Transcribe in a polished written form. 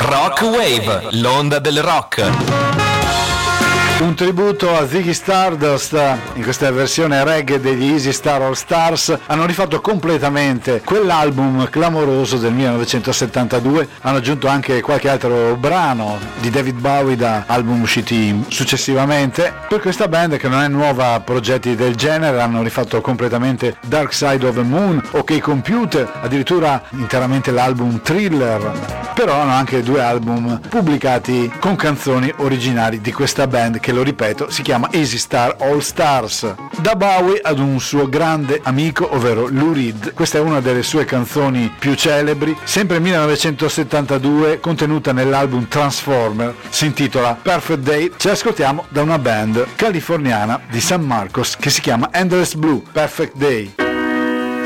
Rock Wave, l'onda del rock. Un tributo a Ziggy Stardust in questa versione reggae degli Easy Star All Stars. Hanno rifatto completamente quell'album clamoroso del 1972, hanno aggiunto anche qualche altro brano di David Bowie da album usciti successivamente. Per questa band, che non è nuova a progetti del genere, hanno rifatto completamente Dark Side of the Moon, OK Computer, addirittura interamente l'album Thriller, però hanno anche due album pubblicati con canzoni originali di questa band che, lo ripeto, si chiama Easy Star All Stars. Da Bowie ad un suo grande amico, ovvero Lou Reed. Questa è una delle sue canzoni più celebri, sempre 1972, contenuta nell'album Transformer, si intitola Perfect Day. Ci ascoltiamo da una band californiana di San Marcos che si chiama Endless Blue. Perfect Day.